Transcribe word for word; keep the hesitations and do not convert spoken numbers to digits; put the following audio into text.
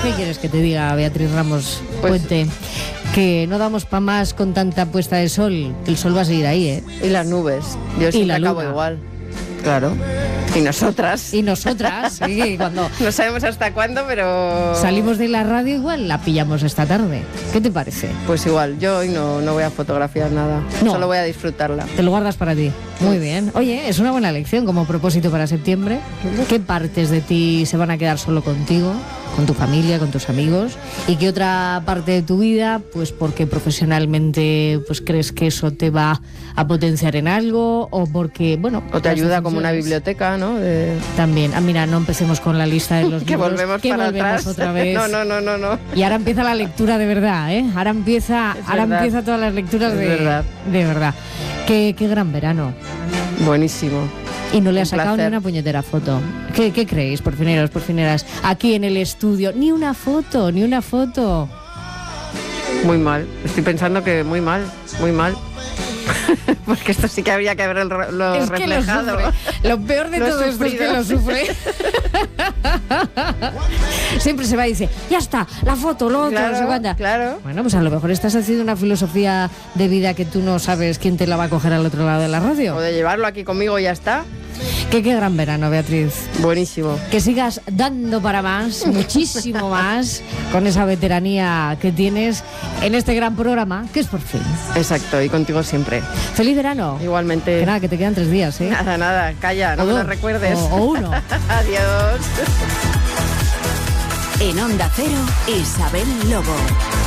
¿qué quieres que te diga, Beatriz Ramos Pues- Puente? Que no damos pa' más con tanta puesta de sol, que el sol va a seguir ahí, ¿eh? Y las nubes. Yo Y siempre la acabo luna. igual. Claro. Y nosotras. Y nosotras, sí, cuando No sabemos hasta cuándo, pero... salimos de la radio igual la pillamos esta tarde. ¿Qué te parece? Pues igual, yo hoy no, no voy a fotografiar nada. No. Solo voy a disfrutarla. Te lo guardas para ti. Muy bien. Oye, es una buena lección como propósito para septiembre. ¿Qué partes de ti se van a quedar solo contigo, con tu familia, con tus amigos? ¿Y qué otra parte de tu vida, pues porque profesionalmente pues crees que eso te va a potenciar en algo o porque, bueno... O te las ayuda como una decisiones biblioteca, ¿no? De... También. Ah, mira, no empecemos con la lista de los Que libros. volvemos que para volvemos atrás. otra vez. No, no, no, no, no. Y ahora empieza la lectura de verdad, ¿eh? Ahora empieza, Es ahora verdad. empieza todas las lecturas Es de verdad. de verdad. Qué, qué gran verano. Buenísimo. Y no le Un ha sacado placer. ni una puñetera foto. ¿Qué, qué creéis, porfineros, porfineras? Aquí en el estudio, ni una foto, ni una foto. Muy mal. Estoy pensando que muy mal, muy mal. Porque esto sí que habría que haberlo lo Es que lo reflejado. sufre. Lo peor de Lo he todo esto es que sufrido. lo sufre. Siempre se va y dice, ya está, la foto, lo otro, no sé Claro, cuánta. claro. Bueno, pues a lo mejor estás haciendo una filosofía de vida que tú no sabes quién te la va a coger al otro lado de la radio. O de llevarlo aquí conmigo y ya está. Que qué gran verano, Beatriz. Buenísimo. Que sigas dando para más, muchísimo más, con esa veteranía que tienes en este gran programa, que es Por Fin. Exacto, y contigo siempre. ¡Feliz verano! Igualmente. Que nada, que te quedan tres días, ¿eh? Nada, nada, calla, no O me lo dos, recuerdes. o- o uno. Adiós. En Onda Cero, Isabel Lobo.